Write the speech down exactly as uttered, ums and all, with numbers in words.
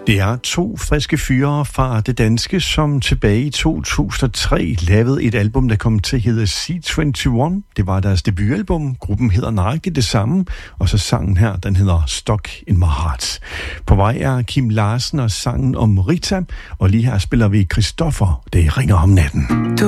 Det er to friske fyre fra det danske, som tilbage i to tusind og tre lavede et album, der kom til at hedde C enogtyve. Det var deres debutalbum. Gruppen hedder nøjagtigt det samme, og så sangen her, den hedder Stuck in My Heart. På vej er Kim Larsen og sangen om Rita, og lige her spiller vi Christoffer, det ringer om natten.